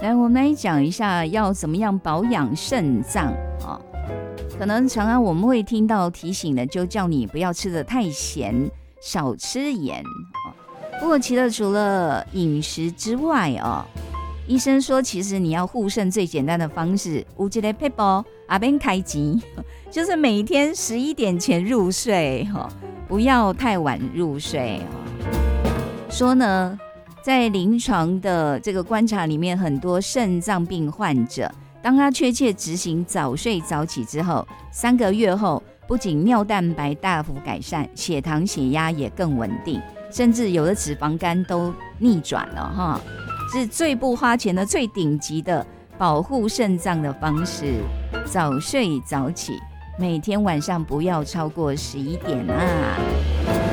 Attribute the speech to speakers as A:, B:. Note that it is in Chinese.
A: 来，我们来讲一下要怎么样保养肾脏啊。可能常常我们会听到提醒的，就叫你不要吃得太咸，少吃盐。不过其实除了饮食之外医生说其实你要护肾最简单的方式，有一个撇步阿边开机，就是每天11点前入睡，不要太晚入睡。说呢，在临床的这个观察里面，很多肾脏病患者，当他确切执行早睡早起之后，3个月后，不仅尿蛋白大幅改善，血糖血压也更稳定，甚至有的脂肪肝都逆转了是最不花钱的、最顶级的保护肾脏的方式。早睡早起，每天晚上不要超过11点啊。